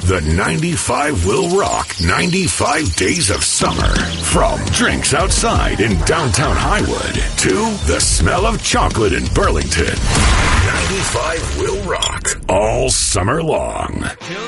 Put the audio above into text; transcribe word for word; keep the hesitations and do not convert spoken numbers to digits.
The ninety-five will rock ninety-five days of summer. From drinks outside in downtown Highwood to the smell of chocolate in Burlington. ninety-five will rock all summer long.